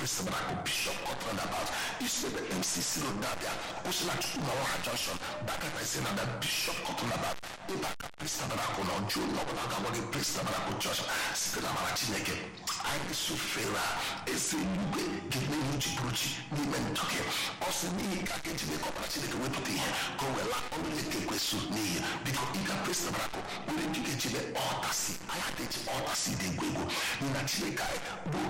Praise Tabernacle Bishop Cotton about this MCC Road Nabia Usina Chumawa Junction back at I say now that Bishop Cotton about Praise Tabernacle no June no Nagawagi Praise Tabernacle Church Sikana Marachineke I Sufera Ese Yuge give me Muji Bruchi Nimen Toke also me Kake Jime Copachineke Weputi go well only take question me because Ika Praise Tabernacle we didn't get Jime Otasi I had it Otasi de Gwego Nina Chineka